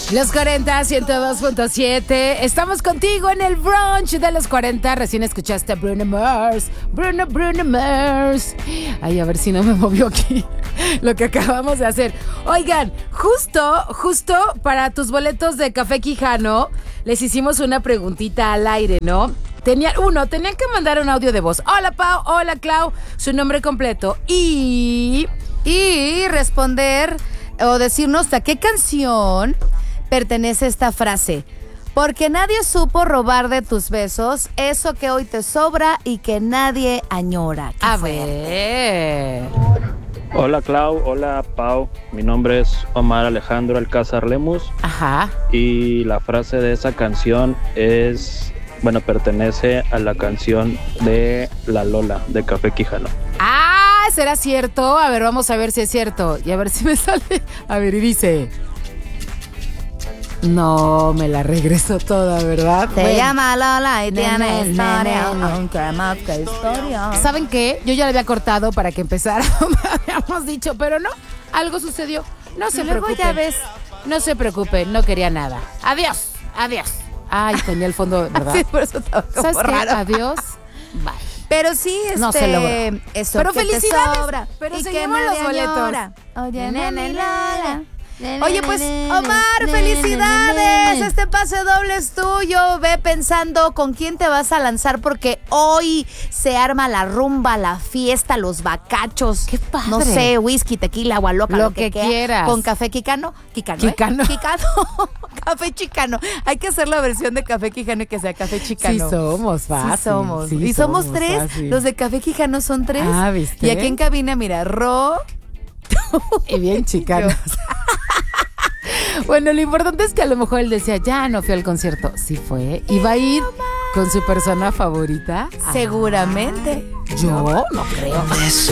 Los 40, 102.7. Estamos contigo en el brunch de los 40. Recién escuchaste a Bruno Mars. Bruno Mars. Ay, a ver si no me movió aquí lo que acabamos de hacer. Oigan, justo para tus boletos de Café Quijano, les hicimos una preguntita al aire, ¿no? Tenían que mandar un audio de voz. Hola, Pau. Hola, Clau. Su nombre completo. Y responder o decirnos a qué canción pertenece esta frase. Porque nadie supo robar de tus besos eso que hoy te sobra y que nadie añora. A ver. Hola Clau, hola Pau, mi nombre es Omar Alejandro Alcázar Lemus. Ajá. Y la frase de esa canción pertenece a la canción de La Lola de Café Quijano. Ah, ¿será cierto? A ver, vamos a ver si es cierto. Y a ver si me sale. A ver, y dice... No, me la regreso toda, ¿verdad? Se llama Lola y tiene historia, aunque más que historia. ¿Saben qué? Yo ya la había cortado para que empezara, habíamos dicho, pero no, algo sucedió. No se preocupen. Ya ves. No se preocupen, no quería nada. Adiós. Ay, tenía el fondo, ¿verdad? Sí, por eso estaba como ¿Sabes qué? raro. Adiós. Bye. Pero sí, No se logró. Eso Pero que te felicidades. sobra Pero y seguimos que los nadie boletos. añora. Oye, nene, Lola. Oye, pues, Omar, felicidades. Este pase doble es tuyo. Ve pensando con quién te vas a lanzar porque hoy se arma la rumba, la fiesta, los bacachos. Qué padre. No sé, whisky, tequila, agua loca, Lo que quieras. Con café Quijano. Quijano. Café Chicano. Hay que hacer la versión de Café Quijano y que sea Café Chicano. Sí somos, fácil. Sí somos. Sí y somos somos, tres. fácil. Los de Café Quijano son tres. Ah, ¿viste? Y aquí en cabina, mira, Y bien chicanos. Bueno, lo importante es que a lo mejor él decía, ya no fui al concierto. Sí fue. ¿Iba a ir con su persona favorita? Seguramente. Yo no creo.